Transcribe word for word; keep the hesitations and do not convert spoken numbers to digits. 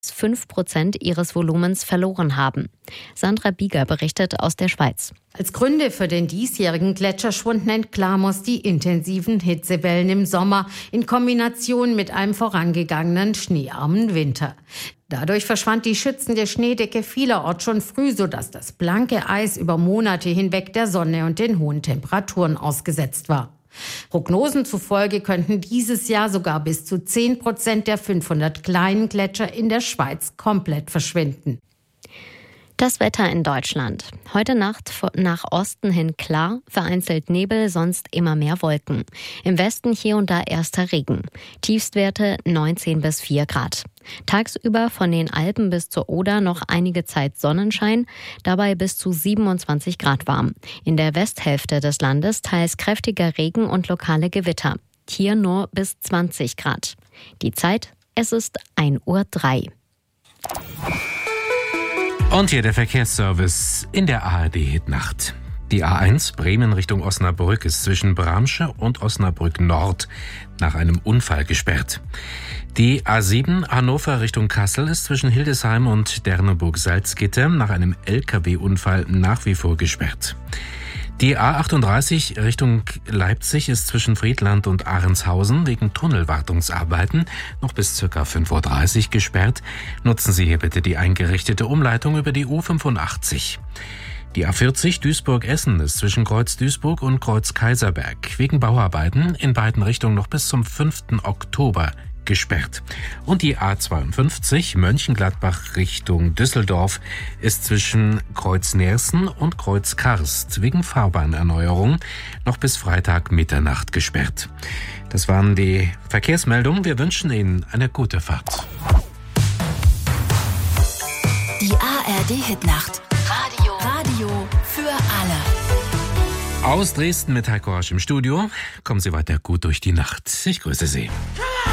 fünf Prozent ihres Volumens verloren haben. Sandra Bieger berichtet aus der Schweiz. Als Gründe für den diesjährigen Gletscherschwund nennt Klamos die intensiven Hitzewellen im Sommer in Kombination mit einem vorangegangenen schneearmen Winter. Dadurch verschwand die schützende Schneedecke vielerorts schon früh, sodass das blanke Eis über Monate hinweg der Sonne und den hohen Temperaturen ausgesetzt war. Prognosen zufolge könnten dieses Jahr sogar bis zu zehn Prozent der fünfhundert kleinen Gletscher in der Schweiz komplett verschwinden. Das Wetter in Deutschland. Heute Nacht nach Osten hin klar, vereinzelt Nebel, sonst immer mehr Wolken. Im Westen hier und da erster Regen. Tiefstwerte neunzehn bis vier Grad. Tagsüber von den Alpen bis zur Oder noch einige Zeit Sonnenschein, dabei bis zu siebenundzwanzig Grad warm. In der Westhälfte des Landes teils kräftiger Regen und lokale Gewitter. Hier nur bis zwanzig Grad. Die Zeit, es ist ein Uhr drei. Und hier der Verkehrsservice in der A R D-Hitnacht. Die A eins Bremen Richtung Osnabrück ist zwischen Bramsche und Osnabrück Nord nach einem Unfall gesperrt. Die A sieben Hannover Richtung Kassel ist zwischen Hildesheim und Derneburg-Salzgitter nach einem L K W-Unfall nach wie vor gesperrt. Die A achtunddreißig Richtung Leipzig ist zwischen Friedland und Ahrenshausen wegen Tunnelwartungsarbeiten noch bis ca. fünf Uhr dreißig gesperrt. Nutzen Sie hier bitte die eingerichtete Umleitung über die U fünfundachtzig. Die A vierzig Duisburg-Essen ist zwischen Kreuz Duisburg und Kreuz Kaiserberg wegen Bauarbeiten in beiden Richtungen noch bis zum fünften Oktober gesperrt. Und die A zweiundfünfzig Mönchengladbach Richtung Düsseldorf ist zwischen Kreuz Neersen und Kreuz Karst wegen Fahrbahnerneuerung noch bis Freitag Mitternacht gesperrt. Das waren die Verkehrsmeldungen. Wir wünschen Ihnen eine gute Fahrt. Die A R D-Hitnacht. Radio. Radio für alle. Aus Dresden mit Heiko Rasch im Studio. Kommen Sie weiter gut durch die Nacht. Ich grüße Sie.